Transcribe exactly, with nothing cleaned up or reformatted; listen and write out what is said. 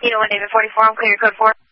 Kilo one David forty-four, I'm clear code four.